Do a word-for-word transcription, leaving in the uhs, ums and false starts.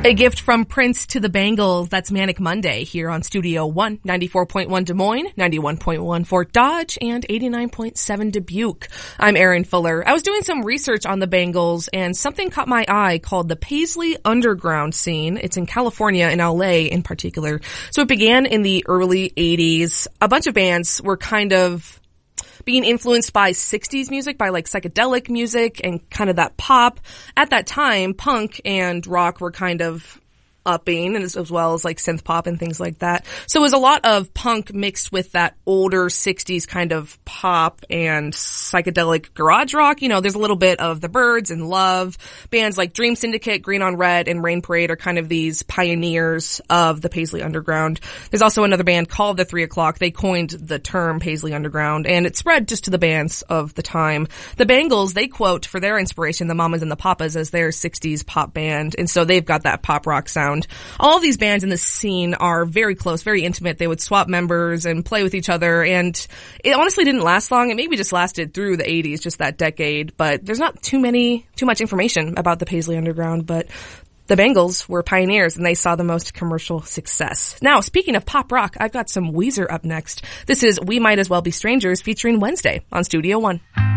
A gift from Prince to the Bangles. That's Manic Monday here on Studio One, ninety-four point one Des Moines, ninety-one point one Fort Dodge, and eighty-nine point seven Dubuque. I'm Erin Fuller. I was doing some research on the Bangles, and something caught my eye called the Paisley Underground scene. It's in California, in L A in particular. So it began in the early eighties. A bunch of bands were kind of being influenced by sixties music, by like psychedelic music and kind of that pop. At that time, punk and rock were kind of upping, and as, as well as like synth pop and things like that. So it was a lot of punk mixed with that older sixties kind of pop and psychedelic garage rock. You know, there's a little bit of the Byrds and Love. Bands like Dream Syndicate, Green on Red, and Rain Parade are kind of these pioneers of the Paisley Underground. There's also another band called The Three O'Clock. They coined the term Paisley Underground, and it spread just to the bands of the time. The Bangles, they quote for their inspiration the Mamas and the Papas as their sixties pop band, and so they've got that pop rock sound. All of these bands in this scene are very close, very intimate. They would swap members and play with each other, and it honestly didn't last long. It maybe just lasted through the eighties, just that decade, but there's not too many, too much information about the Paisley Underground, but the Bangles were pioneers, and they saw the most commercial success. Now, speaking of pop rock, I've got some Weezer up next. This is We Might As Well Be Strangers featuring Wednesday on Studio One.